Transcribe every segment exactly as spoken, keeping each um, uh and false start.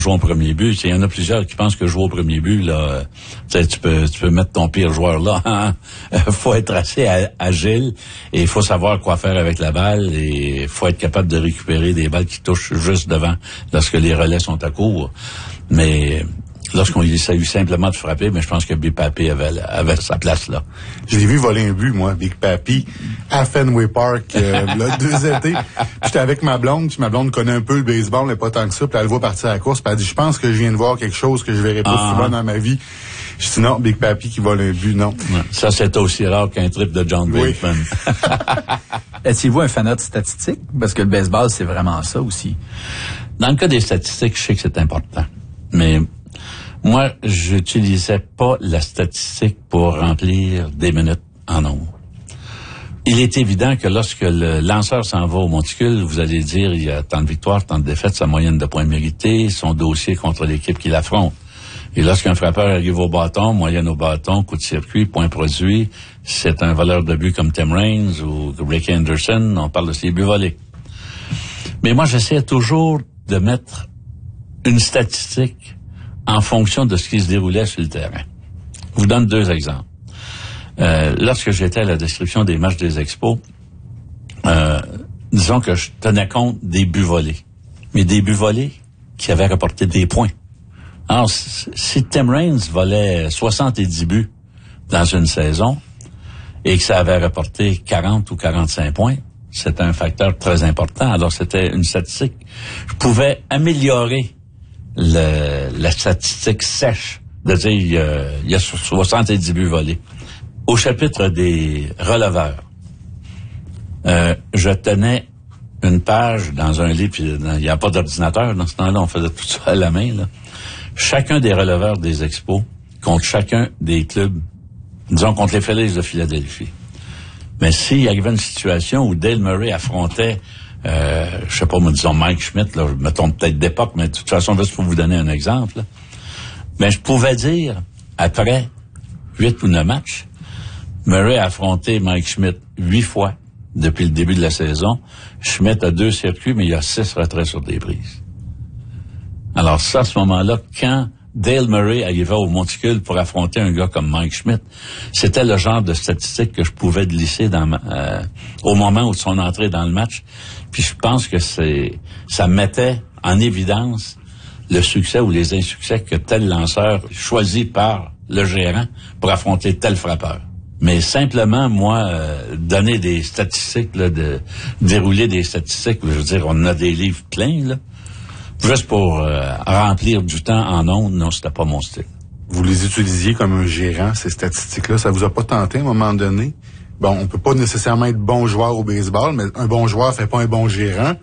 Jouer au premier but. Il y en a plusieurs qui pensent que jouer au premier but, là, tu peux, tu peux mettre ton pire joueur là. Hein? Faut être assez agile et il faut savoir quoi faire avec la balle et il faut être capable de récupérer des balles qui touchent juste devant lorsque les relais sont à court. Mais lorsqu'on essaie simplement de frapper, mais je pense que Big Papi avait, avait sa place là. Je l'ai vu voler un but, moi, Big Papi, à Fenway Park, euh, là, deux étés. J'étais avec ma blonde, puis ma blonde connaît un peu le baseball, mais pas tant que ça, puis elle le voit partir à la course, puis elle dit, je pense que je viens de voir quelque chose que je verrai pas ah. souvent dans ma vie. Je dis, non, Big Papi qui vole un but, non. Ouais, ça, c'est aussi rare qu'un trip de John Bateman. Oui. Étiez-vous un fanat de statistiques? Parce que le baseball, c'est vraiment ça aussi. Dans le cas des statistiques, je sais que c'est important. Mais moi, j'utilisais pas la statistique pour remplir des minutes en nombre. Il est évident que lorsque le lanceur s'en va au monticule, vous allez dire il y a tant de victoires, tant de défaites, sa moyenne de points mérités, son dossier contre l'équipe qui l'affronte. Et lorsqu'un frappeur arrive au bâton, moyenne au bâton, coup de circuit, points produits, c'est un voleur de but comme Tim Raines ou Ricky Anderson, on parle de ses buts volés. Mais moi, j'essaie toujours de mettre une statistique en fonction de ce qui se déroulait sur le terrain. Je vous donne deux exemples. Euh, lorsque j'étais à la description des matchs des Expos, euh, disons que je tenais compte des buts volés. Mais des buts volés qui avaient rapporté des points. Alors, si Tim Raines volait soixante-dix buts dans une saison et que ça avait rapporté quarante ou quarante-cinq points, c'était un facteur très important. Alors, c'était une statistique. Je pouvais améliorer le, la statistique sèche de dire il y a, il y a soixante-dix buts volés. Au chapitre des releveurs, euh, je tenais une page dans un livre, puis il n'y a pas d'ordinateur dans ce temps-là, on faisait tout ça à la main, là. Chacun des releveurs des Expos contre chacun des clubs, disons contre les Phillies de Philadelphie. Mais s'il y avait une situation où Dale Murray affrontait, euh, je sais pas, moi, disons Mike Schmidt, là, mettons peut-être d'époque, mais de toute façon, juste pour vous donner un exemple, là, mais je pouvais dire, après huit ou neuf matchs, Murray a affronté Mike Schmidt huit fois depuis le début de la saison. Schmidt a deux circuits, mais il y a six retraits sur des prises. Alors ça, à ce moment-là, quand Dale Murray arrivait au monticule pour affronter un gars comme Mike Schmidt, c'était le genre de statistique que je pouvais glisser dans ma, euh, au moment où son entrée dans le match. Puis je pense que c'est ça mettait en évidence le succès ou les insuccès que tel lanceur choisi par le gérant pour affronter tel frappeur. Mais simplement, moi, euh, donner des statistiques, là, de dérouler des statistiques, je veux dire, on a des livres pleins, là, juste pour euh, remplir du temps en ondes, non, c'était pas mon style. Vous les utilisiez comme un gérant, ces statistiques-là, ça vous a pas tenté à un moment donné? Bon, on peut pas nécessairement être bon joueur au baseball, mais un bon joueur fait pas un bon gérant.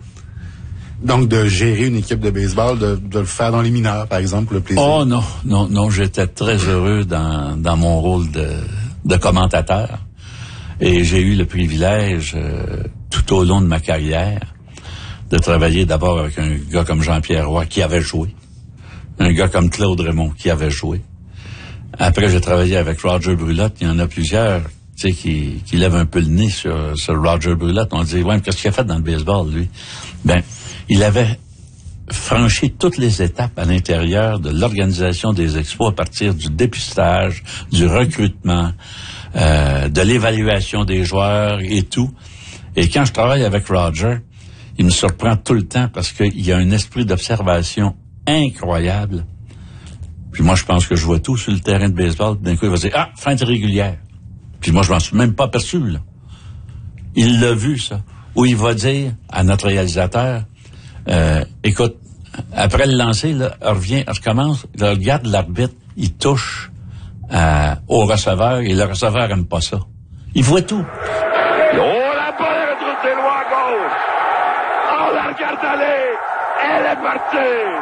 Donc, de gérer une équipe de baseball, de, de le faire dans les mineurs, par exemple, pour le plaisir. Oh non, non, non, j'étais très heureux dans, dans mon rôle de, de commentateur. Et j'ai eu le privilège, euh, tout au long de ma carrière, de travailler d'abord avec un gars comme Jean-Pierre Roy qui avait joué, un gars comme Claude Raymond qui avait joué. Après, j'ai travaillé avec Roger Brulotte. Il y en a plusieurs, tu sais, qui, qui lèvent un peu le nez sur, sur Roger Brulotte. On dit, ouais, qu'est-ce qu'il a fait dans le baseball, lui? Ben, il avait franchi toutes les étapes à l'intérieur de l'organisation des expos à partir du dépistage, du recrutement, euh, de l'évaluation des joueurs et tout. Et quand je travaille avec Roger, il me surprend tout le temps parce qu'il y a un esprit d'observation incroyable. Puis moi, je pense que je vois tout sur le terrain de baseball. D'un coup, il va dire, ah, fin de régulière. Puis moi, je m'en suis même pas aperçu, là. Il l'a vu, ça. Où il va dire à notre réalisateur, euh, écoute, après le lancer, là, revient, recommence, là, regarde l'arbitre, il touche euh, au receveur et le receveur aime pas ça. Il voit tout. Oh, la balle est retrouvée loin à gauche. On la regarde aller. Elle est partie.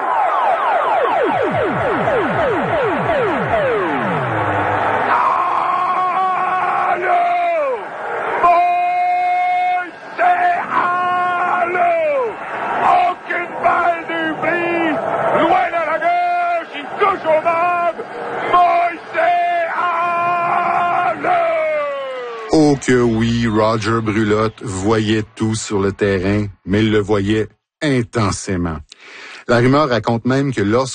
Oh que oui, Roger Brulotte voyait tout sur le terrain, mais il le voyait intensément. La rumeur raconte même que lorsque